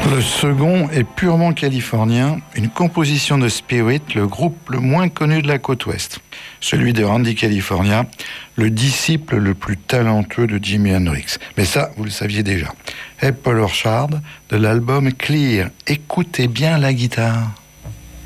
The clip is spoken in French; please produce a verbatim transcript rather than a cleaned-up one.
Le second est purement californien, une composition de Spirit, le groupe le moins connu de la côte ouest. Celui de Randy California, le disciple le plus talentueux de Jimi Hendrix. Mais ça, vous le saviez déjà. Apple Orchard, de l'album Clear. Écoutez bien la guitare.